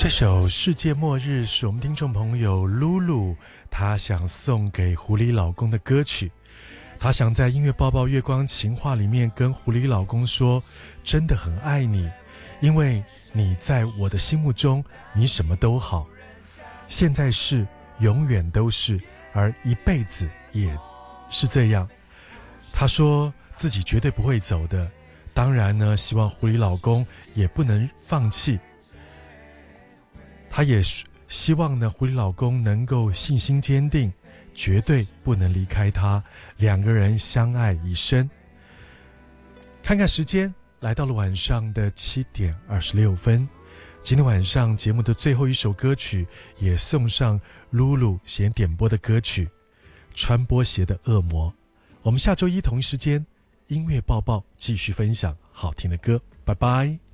这首《世界末日》是我们听众朋友露露她想送给狐狸老公的歌曲。她想在音乐抱抱月光情话里面跟狐狸老公说，真的很爱你，因为你在我的心目中你什么都好，现在是永远都是，而一辈子也是这样。她说自己绝对不会走的，当然呢，希望狐狸老公也不能放弃。她也希望呢，狐狸老公能够信心坚定，绝对不能离开她，两个人相爱一生。看看时间，来到了晚上的7点26分。今天晚上节目的最后一首歌曲，也送上露露先点播的歌曲《穿波鞋的恶魔》。我们下周一同一时间音乐抱抱继续分享好听的歌，拜拜。